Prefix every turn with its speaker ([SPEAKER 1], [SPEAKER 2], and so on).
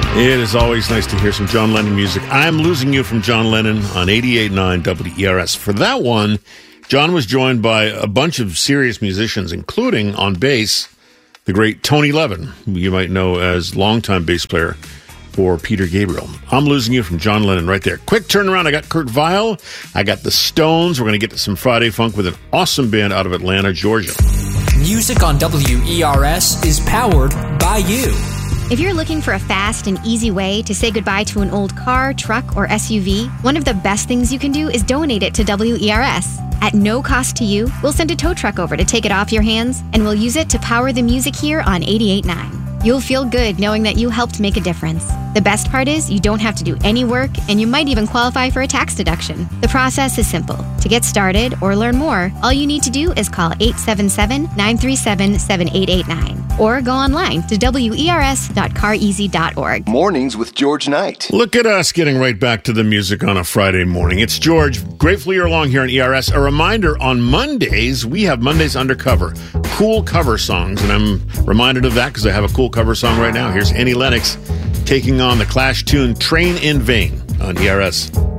[SPEAKER 1] It is always nice to hear some John Lennon music. I'm Losing You from John Lennon on 88.9 WERS. For that one, John was joined by a bunch of serious musicians, including on bass, the great Tony Levin, who you might know as longtime bass player for Peter Gabriel. I'm Losing You from John Lennon right there. Quick turnaround. I got Kurt Vile. I got the Stones. We're going to get to some Friday Funk with an awesome band out of Atlanta, Georgia.
[SPEAKER 2] Music on WERS is powered by you.
[SPEAKER 3] If you're looking for a fast and easy way to say goodbye to an old car, truck, or SUV, one of the best things you can do is donate it to WERS. At no cost to you, we'll send a tow truck over to take it off your hands, and we'll use it to power the music here on 88.9. You'll feel good knowing that you helped make a difference. The best part is you don't have to do any work, and you might even qualify for a tax deduction. The process is simple. To get started or learn more, all you need to do is call 877-937-7889 or go online to wers.careasy.org.
[SPEAKER 4] Mornings with George Knight.
[SPEAKER 1] Look at us getting right back to the music on a Friday morning. It's George. Gratefully you're along here on ERS. A reminder, on Mondays, we have Mondays Undercover. Cool cover songs, and I'm reminded of that because I have a cool cover song right now. Here's Annie Lennox taking on the Clash tune Train in Vain on ERS.